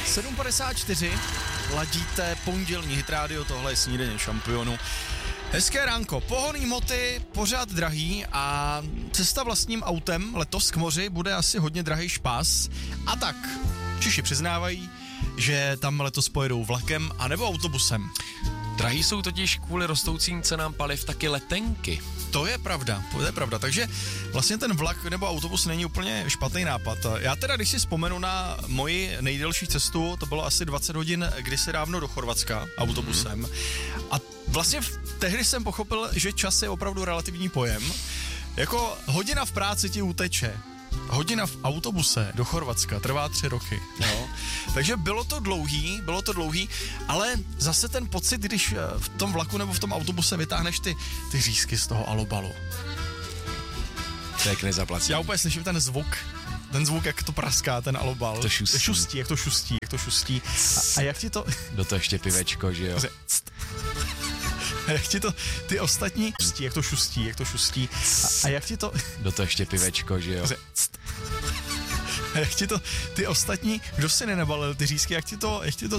7:54, ladíte pondělní Hit Radio, tohle je Snídaně šampionů. Hezké ránko, pohonný hmoty pořád drahý a cesta vlastním autem letos k moři bude asi hodně drahý špás. A tak, Češi přiznávají, že tam letos pojedou vlakem anebo autobusem. Drahý jsou totiž kvůli rostoucím cenám paliv taky letenky. To je pravda, takže vlastně ten vlak nebo autobus není úplně špatný nápad. Já teda, když si vzpomenu na moji nejdelší cestu, to bylo asi 20 hodin kdysi dávno do Chorvatska autobusem. A vlastně tehdy jsem pochopil, že čas je opravdu relativní pojem. Jako hodina v práci ti uteče. Hodina v autobuse do Chorvatska trvá 3 roky, jo. Takže bylo to dlouhý, ale zase ten pocit, když v tom vlaku nebo v tom autobuse vytáhneš ty řízky z toho alobalu. To je k nezaplacení. Já úplně slyším ten zvuk, jak to praská, ten alobal. To šustí. Jak to šustí. A jak ti to... Do toho ještě pivečko, že jo? A jak ti to ty ostatní... Jak to šustí. A jak ti to... Do toho ještě pivečko, že jo? A jak ti to ty ostatní, kdo si nenabalil ty řízky, jak ti to